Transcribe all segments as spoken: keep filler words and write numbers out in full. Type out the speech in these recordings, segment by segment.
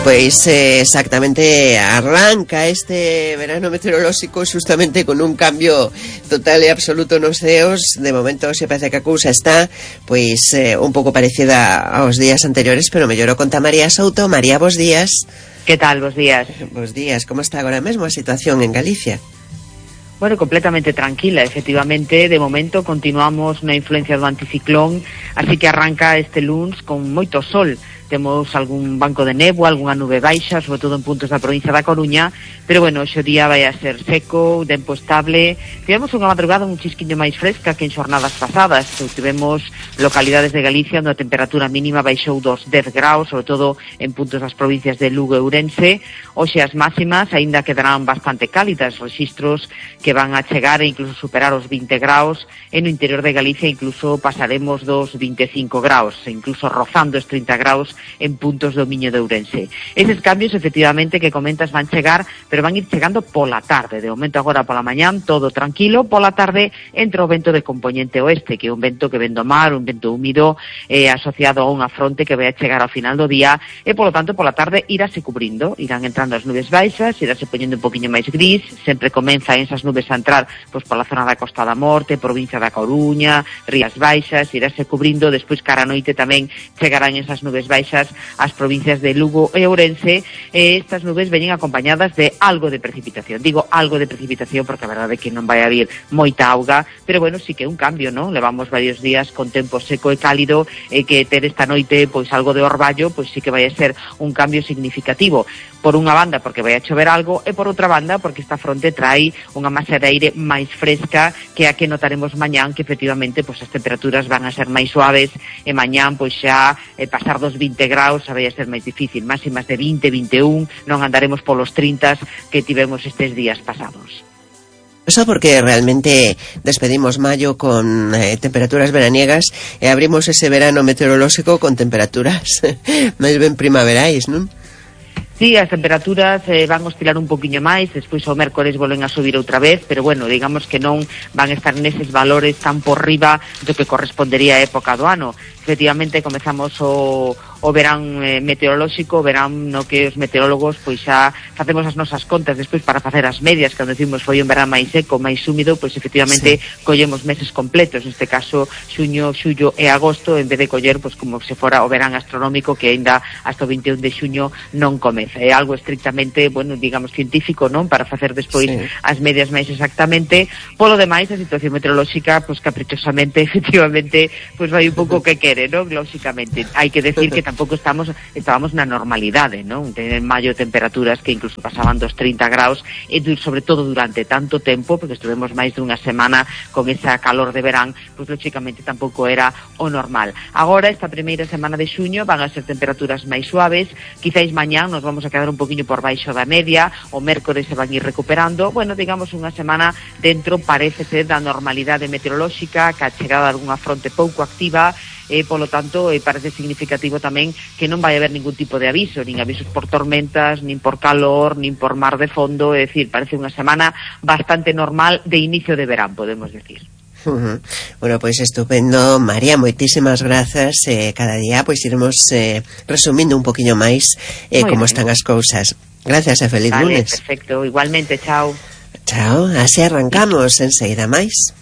Pois eh, exactamente arranca este verano meteorolóxico justamente con un cambio total e absoluto nos ceos. De momento se parece que a cousa está pois eh, un pouco parecida aos días anteriores, pero mellorou. Conta María Souto. María, bos días. Que tal, bos días? Bos días, como está agora mesmo a situación en Galicia? Bueno, completamente tranquila, efectivamente. De momento continuamos na influencia do anticiclón, así que arranca este luns con moito sol. Temos algún banco de néboa, algunha nube baixa, sobre todo en puntos da provincia da Coruña, pero bueno, hoxe o día vai a ser seco, tempo estable. Tivemos unha madrugada un chisquiño máis fresca que en xornadas pasadas. Tivemos localidades de Galicia onde a temperatura mínima baixou dos dez graus, sobre todo en puntos das provincias de Lugo e Ourense. Hoxe as máximas aínda quedarán bastante cálidas, rexistros que van a chegar e incluso superar os vinte graus. En o interior de Galicia incluso pasaremos dos vinte e cinco graus, incluso rozando os trinta graus en puntos do Miño de Ourense. Eses cambios, efectivamente, que comentas van chegar, pero van ir chegando pola tarde. De momento agora pola mañán, todo tranquilo. Pola tarde entra o vento de componente oeste, que é un vento que ven do mar, un vento húmido, eh, asociado a unha fronte que vai a chegar ao final do día, e polo tanto pola tarde irase cubrindo, irán entrando as nubes baixas, irase poñendo un poquinho máis gris, sempre comenzan esas nubes a entrar pois pola zona da Costa da Morte, provincia da Coruña, Rías Baixas, irase cubrindo, despois cara a noite tamén chegarán esas nubes baixas as provincias de Lugo e Ourense. E estas nubes veñen acompañadas de algo de precipitación. Digo algo de precipitación porque a verdade é que non vai haber moita auga, pero bueno, sí que é un cambio, non? Levamos varios días con tempo seco e cálido, e que ter esta noite pois algo de orballo, pois sí que vai a ser un cambio significativo. Por unha banda porque vai a chover algo, e por outra banda porque esta fronte trai unha masa de aire máis fresca que a que notaremos mañán, que efectivamente pois as temperaturas van a ser máis suaves, e mañán pois xa eh, pasar dos vinte graus xa vai a ser máis difícil, máximas de vinte, vinte e un, non andaremos polos trinta que tivemos estes días pasados. Eso porque realmente despedimos mayo con eh, temperaturas veraniegas e abrimos ese verano meteorolóxico con temperaturas máis ben primaverais, non? Sí, as temperaturas eh, van oscilar un poquinho máis, despois o mércores volven a subir outra vez, pero bueno, digamos que non van a estar neses valores tan por riba do que correspondería a época do ano. Efectivamente, comezamos o, o verán eh, meteorolóxico, o verán no que os meteorólogos pois xa facemos as nosas contas despois para facer as medias, cando decimos foi un verán máis seco, máis húmido, pois efectivamente sí, collemos meses completos, neste caso xuño, xullo e agosto, en vez de coller pois como se fora o verán astronómico que aínda hasta o vinte e un de xuño non comeza. É algo estrictamente, bueno, digamos científico, non? Para facer despois sí, as medias máis exactamente. Polo demais, a situación meteorolóxica, pois caprichosamente, efectivamente, pois vai un pouco que quere, non? Lóxicamente, hai que decir que tampouco estamos estábamos na normalidade, non? En maio temperaturas que incluso pasaban dos trinta graus, e sobre todo durante tanto tempo, porque estuvemos máis dunha semana con esa calor de verán, pois lóxicamente tampouco era o normal. Agora, esta primeira semana de xuño van a ser temperaturas máis suaves, quizáis mañán nos vamos a quedar un poquinho por baixo da media, o mércores se van ir recuperando. Bueno, digamos unha semana dentro, parece ser, da normalidade meteorolóxica, que a chegada de algunha fronte pouco activa, e polo tanto e parece significativo tamén que non vai haber ningún tipo de aviso, nin avisos por tormentas, nin por calor, nin por mar de fondo. É dicir, parece unha semana bastante normal de inicio de verán, podemos decir. Uh-huh. Bueno, pois pues estupendo, María, moitísimas grazas. eh, cada día pois pues, iremos eh, resumindo un poquinho máis eh, como bien están as cousas. Gracias e feliz vale, lunes. Perfecto, igualmente, chao. Chao, así arrancamos enseguida máis.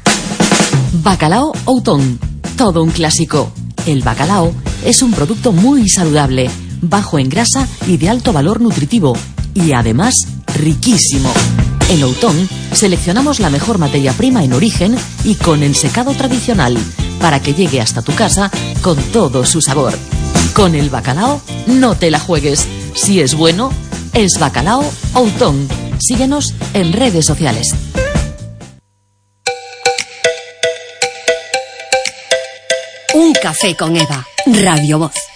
Bacalao Outón, todo un clásico. El bacalao es un producto muy saludable, bajo en grasa y de alto valor nutritivo, y además riquísimo. En Outón seleccionamos la mejor materia prima en origen y con el secado tradicional para que llegue hasta tu casa con todo su sabor. Con el bacalao no te la juegues. Si es bueno, es Bacalao Outón. Síguenos en redes sociales. Un café con Eva, Radio Voz.